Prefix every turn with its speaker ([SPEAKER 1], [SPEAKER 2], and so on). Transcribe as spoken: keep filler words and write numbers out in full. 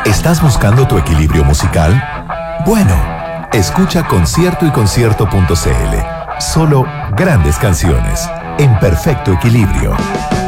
[SPEAKER 1] ¿Estás buscando tu equilibrio musical? Bueno, escucha Concierto y Concierto punto c l. Solo grandes canciones, en perfecto equilibrio.